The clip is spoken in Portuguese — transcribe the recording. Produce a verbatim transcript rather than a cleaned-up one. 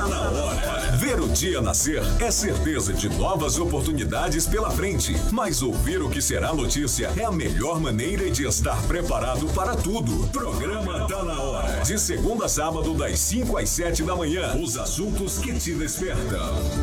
na hora. Ver o dia nascer é certeza de novas oportunidades pela frente. Mas ouvir o que será notícia é a melhor maneira de estar preparado para tudo. Programa Tá na Hora. De segunda a sábado, das cinco às sete da manhã. Os assuntos que te despertam.